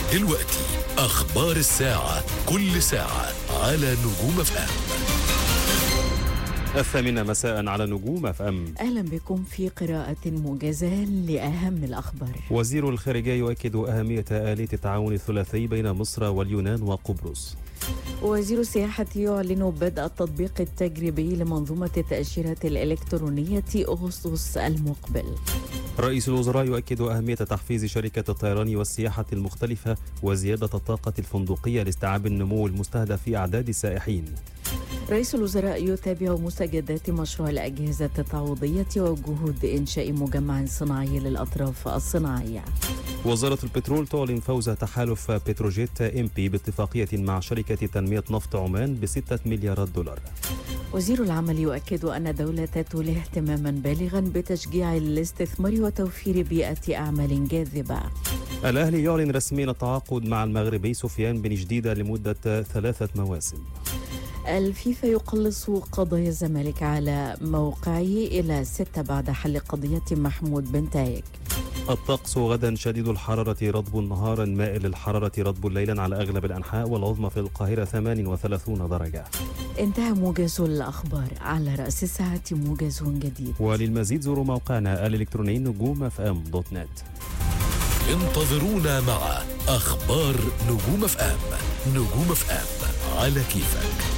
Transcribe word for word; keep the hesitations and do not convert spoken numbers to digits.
دلوقتي أخبار الساعة، كل ساعة على نجوم اف ام. الثامنة مساء على نجوم اف ام. أهلا بكم في قراءة موجزة لأهم الأخبار. وزير الخارجية يؤكد أهمية آلية التعاون الثلاثي بين مصر واليونان وقبرص. وزير السياحة يعلن بدء التطبيق التجريبي لمنظومة التأشيرة الإلكترونية أغسطس المقبل. رئيس الوزراء يؤكد أهمية تحفيز شركة الطيران والسياحة المختلفة وزيادة الطاقة الفندقية لاستيعاب النمو المستهدف في أعداد السائحين. رئيس الوزراء يتابع مستجدات مشروع الأجهزة التعويضية وجهود إنشاء مجمع صناعي للأطراف الصناعية. وزارة البترول تعلن فوز تحالف بتروجيت إم بي باتفاقية مع شركة تنمية نفط عمان بستة مليارات دولار. وزير العمل يؤكد أن الدولة تولي اهتماما بالغا بتشجيع الاستثمار وتوفير بيئة أعمال جاذبة. الأهلي يعلن رسميا التعاقد مع المغربي سفيان بن جديدة لمدة ثلاثة مواسم. الفيفا يقلص قضايا الزمالك على موقعه إلى ستة بعد حل قضية محمود بن تايك. الطقس غدا شديد الحرارة رطب نهارا، مائل الحرارة رطب ليلا على أغلب الأنحاء، والعظمى في القاهرة ثمانية وثلاثين درجة. انتهى موجز الأخبار، على رأس الساعة موجز جديد. وللمزيد زوروا موقعنا الإلكتروني نجوم اف ام دوت نت. انتظرونا مع أخبار نجوم اف ام. نجوم اف ام على كيفك.